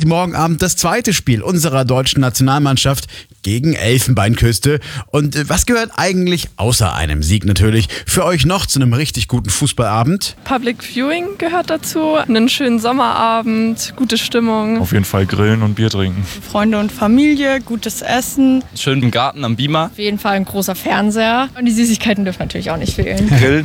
morgen Abend das zweite Spiel unserer deutschen Nationalmannschaft gegen Elfenbeinküste. Und was gehört eigentlich, außer einem Sieg natürlich, für euch noch zu einem richtig guten Fußballabend? Public Viewing gehört dazu, einen schönen Sommerabend, gute Stimmung. Auf jeden Fall grillen und Bier trinken. Freunde und Familie, gutes Essen. Schön im Garten am Beamer. Auf jeden Fall ein großer Fernseher. Und die Süßigkeiten dürfen natürlich auch nicht fehlen. Grillen.